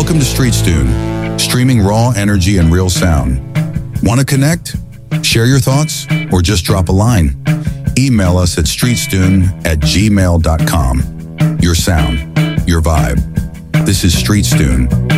Welcome to StreetsTune, streaming raw energy and real sound. Want to connect? Share your thoughts? Or just drop a line? Email us at streetstune@gmail.com. Your sound, your vibe. This is StreetsTune.